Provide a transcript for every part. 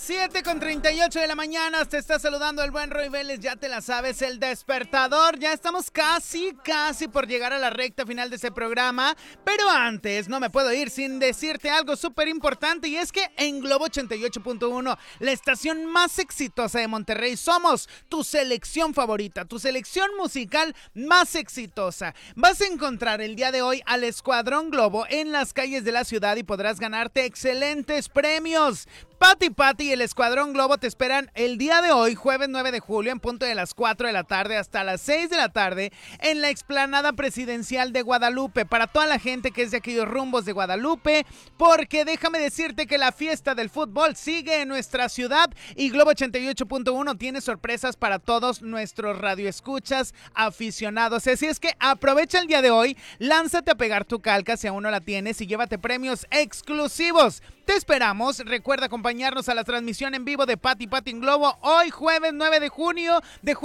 7:38 de la mañana, te está saludando el buen Roy Vélez, ya te la sabes, el despertador. Ya estamos casi por llegar a la recta final de este programa, pero antes no me puedo ir sin decirte algo súper importante, y es que en Globo 88.1, la estación más exitosa de Monterrey, somos tu selección favorita, tu selección musical más exitosa. Vas a encontrar el día de hoy al Escuadrón Globo en las calles de la ciudad y podrás ganarte excelentes premios. Pati y el Escuadrón Globo te esperan el día de hoy, jueves 9 de julio, en punto de las 4 de la tarde hasta las 6 de la tarde, en la explanada presidencial de Guadalupe, para toda la gente que es de aquellos rumbos de Guadalupe, porque déjame decirte que la fiesta del fútbol sigue en nuestra ciudad y Globo 88.1 tiene sorpresas para todos nuestros radioescuchas aficionados. Así es que aprovecha el día de hoy, lánzate a pegar tu calca si aún no la tienes y llévate premios exclusivos. Te esperamos, recuerda acompañarnos a la transmisión en vivo de Pati en Globo hoy jueves 9 de julio,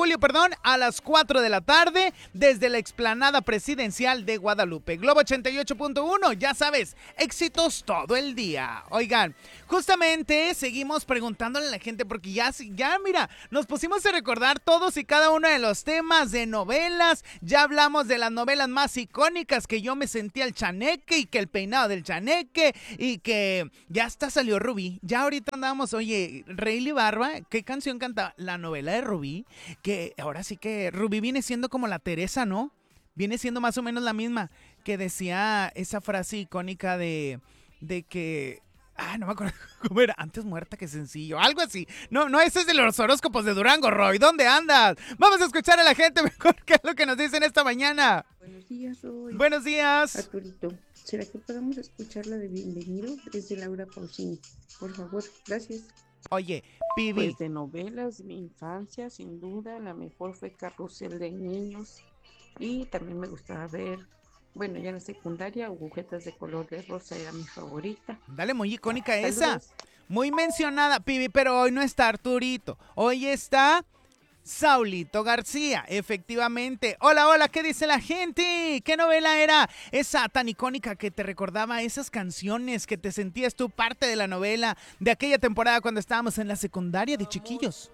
a las 4 de la tarde desde la explanada presidencial de Guadalupe. Globo 88.1, ya sabes, éxitos todo el día. Oigan, justamente seguimos preguntándole a la gente porque ya mira, nos pusimos a recordar todos y cada uno de los temas de novelas. Ya hablamos de las novelas más icónicas, que yo me sentía el chaneque y que el peinado del chaneque y que ya hasta salió Rubí. Ya ahorita andamos, oye, Rayleigh Barba, ¿qué canción cantaba? La novela de Rubí, que ahora sí que Rubí viene siendo como la Teresa, ¿no? Viene siendo más o menos la misma, que decía esa frase icónica de que... no me acuerdo cómo era, antes muerta que sencillo, algo así. No, ese es de los horóscopos de Durango, Roy. ¿Dónde andas? Vamos a escuchar a la gente mejor, que es lo que nos dicen esta mañana. Buenos días, Roy. Buenos días. Arturito, ¿será que podemos escuchar la de Bienvenido desde Laura Pausini? Por favor, gracias. Oye, Pibi. Pues de novelas de mi infancia, sin duda, la mejor fue Carrusel de Niños. Y también me gustaba ver, bueno, ya en la secundaria, Agujetas de Color de Rosa era mi favorita. Dale, muy icónica Saludos. esa. Muy mencionada, Pibi, pero hoy no está Arturito. Hoy está Saulito García, efectivamente. Hola, ¿qué dice la gente? ¿Qué novela era esa tan icónica que te recordaba esas canciones, que te sentías tú parte de la novela de aquella temporada cuando estábamos en la secundaria de chiquillos?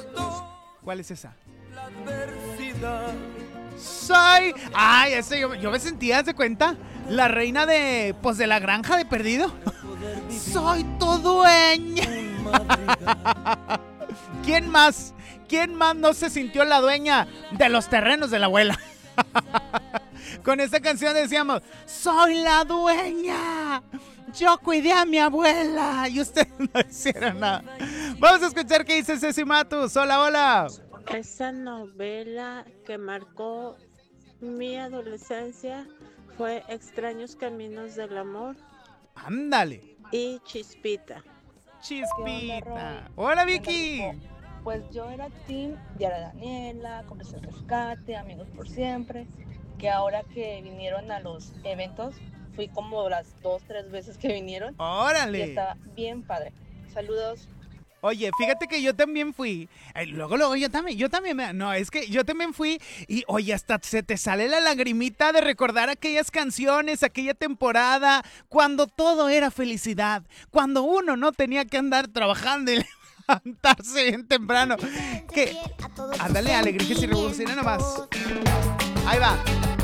¿Cuál es esa? La adversidad. Ese yo me sentía, ¿de cuenta? La reina de la granja de Perdido. Soy tu dueña. ¿Quién más no se sintió la dueña de los terrenos de la abuela? Con esa canción decíamos, soy la dueña, yo cuidé a mi abuela y ustedes no hicieron nada. Vamos a escuchar qué dice Ceci Matus. Hola. Esa novela que marcó mi adolescencia fue Extraños Caminos del Amor. Ándale. Y Chispita. Hola, Vicky. Pues yo era team Diaria Daniela, Compras el Rescate, Amigos por Siempre, que ahora que vinieron a los eventos, fui como las 2-3 veces que vinieron. ¡Órale! Y estaba bien padre. Saludos. Oye, fíjate que yo también fui, luego yo también, es que yo también fui y oye, hasta se te sale la lagrimita de recordar aquellas canciones, aquella temporada, cuando todo era felicidad, cuando uno no tenía que andar trabajando y levantarse bien temprano. Ándale, alegría que se revoluciona nomás. Ahí va.